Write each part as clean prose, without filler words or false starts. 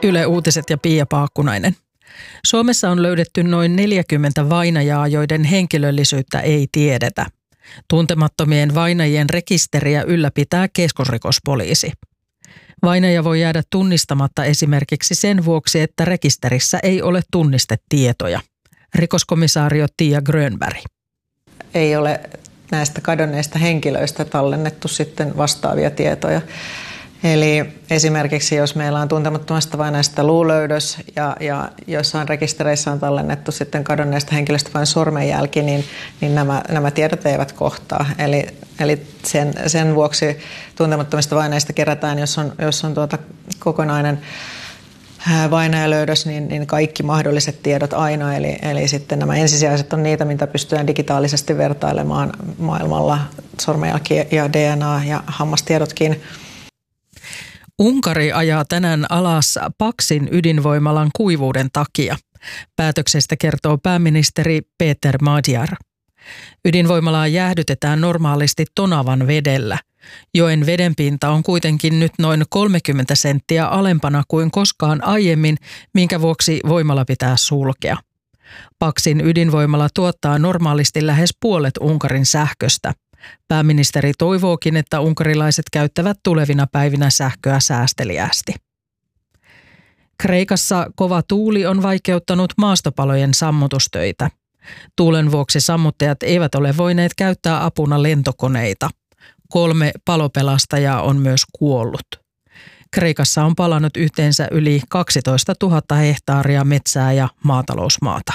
Yle Uutiset ja Pia Paakkunainen. Suomessa on löydetty noin 40 vainajaa, joiden henkilöllisyyttä ei tiedetä. Tuntemattomien vainajien rekisteriä ylläpitää keskusrikospoliisi. Vainaja voi jäädä tunnistamatta esimerkiksi sen vuoksi, että rekisterissä ei ole tunnistetietoja. Rikoskomisaario Tia Grönberg. Ei ole näistä kadonneista henkilöistä tallennettu sitten vastaavia tietoja. Eli esimerkiksi jos meillä on tuntemattomasta vainajasta luulöydös ja jossain rekistereissä on tallennettu sitten kadonneesta henkilöstä vain sormenjälki, niin nämä tiedot eivät kohtaa. Eli sen vuoksi tuntemattomista vainajista kerätään, jos on kokonainen vainajalöydös, niin kaikki mahdolliset tiedot aina. Eli sitten nämä ensisijaiset on niitä, mitä pystytään digitaalisesti vertailemaan maailmalla, sormenjälki ja DNA ja hammastiedotkin. Unkari ajaa tänään alas Paksin ydinvoimalan kuivuuden takia. Päätöksestä kertoo pääministeri Peter Magyar. Ydinvoimalaa jäähdytetään normaalisti Tonavan vedellä. Joen vedenpinta on kuitenkin nyt noin 30 senttiä alempana kuin koskaan aiemmin, minkä vuoksi voimala pitää sulkea. Paksin ydinvoimala tuottaa normaalisti lähes puolet Unkarin sähköstä. Pääministeri toivookin, että unkarilaiset käyttävät tulevina päivinä sähköä säästeliäästi. Kreikassa kova tuuli on vaikeuttanut maastopalojen sammutustöitä. Tuulen vuoksi sammuttajat eivät ole voineet käyttää apuna lentokoneita. 3 palopelastajaa on myös kuollut. Kreikassa on palanut yhteensä yli 12 000 hehtaaria metsää ja maatalousmaata.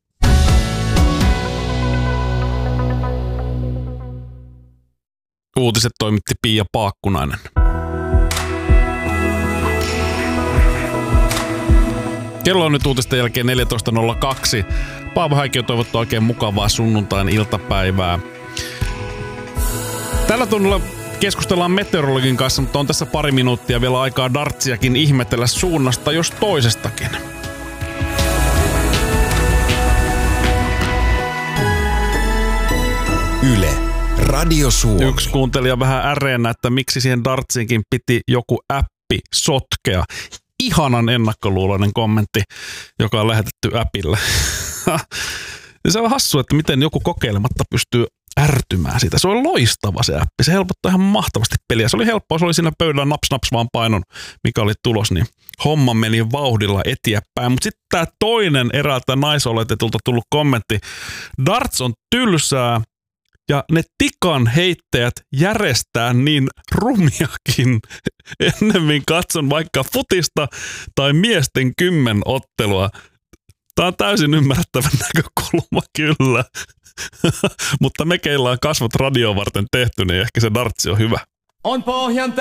Uutiset toimitti Pia Paakkunainen. Kello on nyt uutisten jälkeen 14.02. Paavo Häikkiö toivottaa oikein mukavaa sunnuntain iltapäivää. Tällä tunnilla keskustellaan meteorologin kanssa, mutta on tässä pari minuuttia vielä aikaa dartsiakin ihmetellä suunnasta jos toisestakin. Yle. Radio Suomi. Yksi kuuntelija vähän äreenä, että miksi siihen dartsiinkin piti joku appi sotkea. Ihanan ennakkoluuloinen kommentti, joka on lähetetty appille. Se on hassu, että miten joku kokeilematta pystyy ärtymään siitä. Se on loistava se appi. Se helpottaa ihan mahtavasti peliä. Se oli helppoa. Se oli siinä pöydällä naps vaan painon, mikä oli tulos, niin homma meni vauhdilla eteenpäin. Mutta sitten tämä toinen eräältä naisoletetulta tullut kommentti. Darts on tylsää. Ja ne tikan heittäjät järjestää niin rumiakin. Ennemmin katson vaikka futista tai miesten 10 ottelua. Tämä on täysin ymmärrettävä näkökulma kyllä. Mutta me keillä on kasvot radioon varten tehty, niin ehkä se dartsi on hyvä. On pohjan